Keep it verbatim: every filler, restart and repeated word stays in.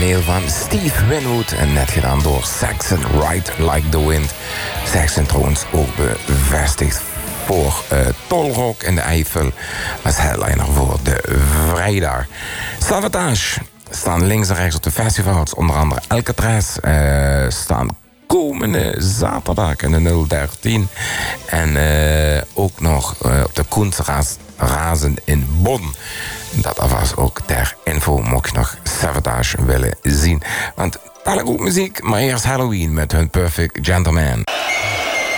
origineel van Steve Winwood en net gedaan door Saxon, Ride Like the Wind. Saxon trouwens ook bevestigd voor uh, Tolrock in de Eifel als headliner voor de vrijdag. Savatage staan links en rechts op de festivals, onder andere Alcatraz, uh, staan komende zaterdag in de nul dertien. En uh, ook nog uh, op de Kunstrasen in Bonn. Dat was ook ter info, mocht je nog Savatage willen zien. Want dadelijk ook muziek, maar eerst Halloween met hun Perfect Gentleman.